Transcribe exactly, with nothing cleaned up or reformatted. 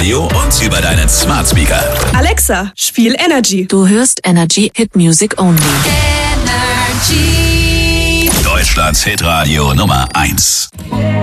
Radio und über deinen Smart Speaker. Alexa, spiel Energy. Du hörst Energy Hit Music Only. Energy. Deutschlands Hitradio Nummer eins.